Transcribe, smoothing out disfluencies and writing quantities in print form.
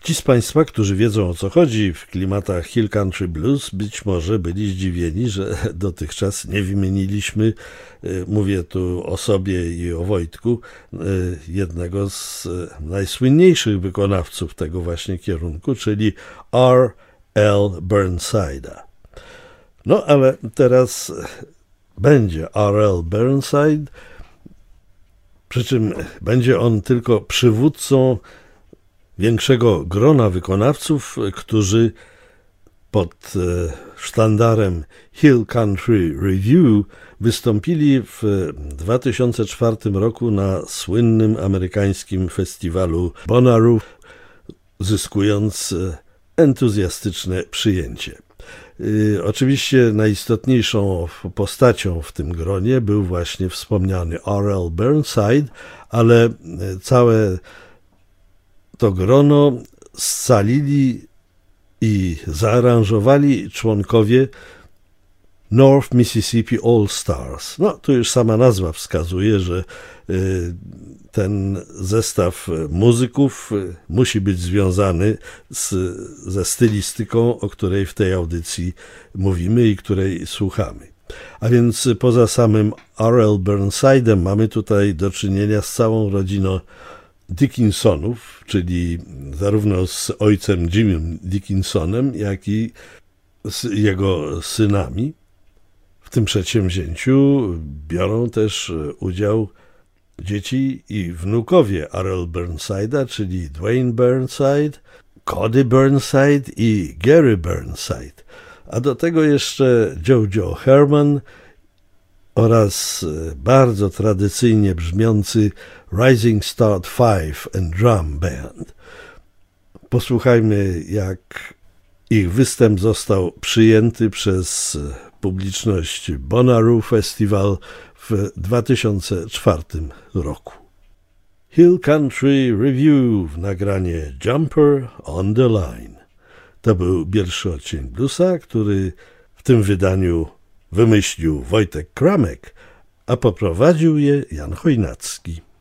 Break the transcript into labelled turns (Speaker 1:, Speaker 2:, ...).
Speaker 1: Ci z Państwa, którzy wiedzą, o co chodzi w klimatach Hill Country Blues, być może byli zdziwieni, że dotychczas nie wymieniliśmy, mówię tu o sobie i o Wojtku, jednego z najsłynniejszych wykonawców tego właśnie kierunku, czyli R.L. Burnside'a. No ale teraz będzie R.L. Burnside, przy czym będzie on tylko przywódcą większego grona wykonawców, którzy pod sztandarem Hill Country Review wystąpili w 2004 roku na słynnym amerykańskim festiwalu Bonnaroo, zyskując entuzjastyczne przyjęcie. Oczywiście najistotniejszą postacią w tym gronie był właśnie wspomniany R.L. Burnside, ale całe to grono scalili i zaaranżowali członkowie North Mississippi All Stars. No, tu już sama nazwa wskazuje, że ten zestaw muzyków musi być związany ze stylistyką, o której w tej audycji mówimy i której słuchamy. A więc poza samym R.L. Burnside'em mamy tutaj do czynienia z całą rodziną Dickinsonów, czyli zarówno z ojcem Jimem Dickinsonem, jak i z jego synami. W tym przedsięwzięciu biorą też udział dzieci i wnukowie R.L. Burnside'a, czyli Dwayne Burnside, Cody Burnside i Gary Burnside. A do tego jeszcze JoJo Herman oraz bardzo tradycyjnie brzmiący Rising Star 5 and Drum Band. Posłuchajmy, jak ich występ został przyjęty przez publiczność Bonnaroo Festival w 2004 roku. Hill Country Review w nagranie Jumper on the Line. To był pierwszy odcień bluesa, który w tym wydaniu wymyślił Wojtek Kramek, a poprowadził je Jan Chojnacki.